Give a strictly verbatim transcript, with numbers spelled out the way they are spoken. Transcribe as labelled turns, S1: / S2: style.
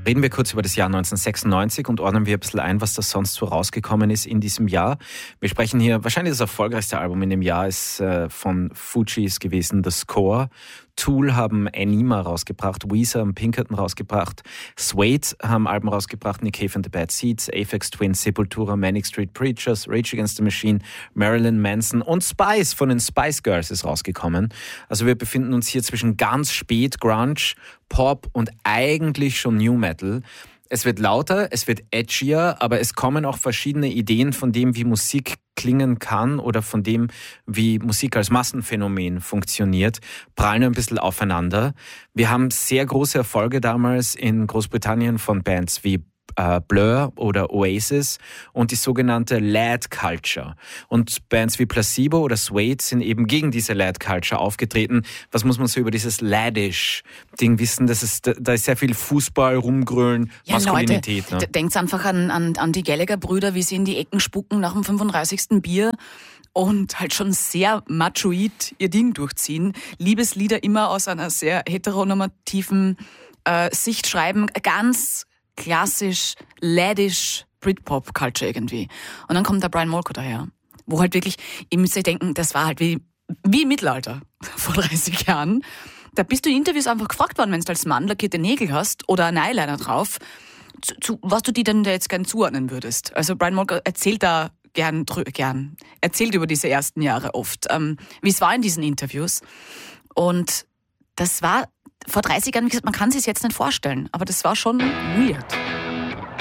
S1: Reden wir kurz über das Jahr neunzehnhundertsechsundneunzig und ordnen wir ein bisschen ein, was da sonst so rausgekommen ist in diesem Jahr. Wir sprechen hier, wahrscheinlich das erfolgreichste Album in dem Jahr ist äh, von Fugees gewesen, The Score. Tool haben Anima rausgebracht, Weezer haben Pinkerton rausgebracht, Suede haben Alben rausgebracht, Nick Cave and the Bad Seeds, Aphex Twin, Sepultura, Manic Street Preachers, Rage Against the Machine, Marilyn Manson und Spice von den Spice Girls ist rausgekommen. Also wir befinden uns hier zwischen ganz spät Grunge, Pop und eigentlich schon New Metal. Es wird lauter, es wird edgier, aber es kommen auch verschiedene Ideen von dem, wie Musik klingen kann oder von dem, wie Musik als Massenphänomen funktioniert, prallen ein bisschen aufeinander. Wir haben sehr große Erfolge damals in Großbritannien von Bands wie äh, Blur oder Oasis und die sogenannte Lad Culture. Und Bands wie Placebo oder Suede sind eben gegen diese Lad Culture aufgetreten. Was muss man so über dieses Laddish-Ding wissen? Das ist, da ist sehr viel Fußball, Rumgrölen, ja, Maskulinität.
S2: Leute, ne? Denkt einfach an, an, an die Gallagher-Brüder, wie sie in die Ecken spucken nach dem fünfunddreißigsten Bier und halt schon sehr machoid ihr Ding durchziehen. Liebeslieder immer aus einer sehr heteronormativen äh, Sicht schreiben. Ganz klassisch, laddish Britpop-Culture irgendwie. Und dann kommt der Brian Molko daher, wo halt wirklich, ihr müsst euch denken, das war halt wie, wie im Mittelalter vor dreißig Jahren. Da bist du in Interviews einfach gefragt worden, wenn du als Mann lackierte Nägel hast oder einen Eyeliner drauf, zu, zu, was du dir denn da jetzt gern zuordnen würdest. Also Brian Molko erzählt da gern, gern, erzählt über diese ersten Jahre oft, ähm, wie es war in diesen Interviews. Und das war vor dreißig Jahren, wie gesagt, man kann es sich jetzt nicht vorstellen, aber das war schon weird.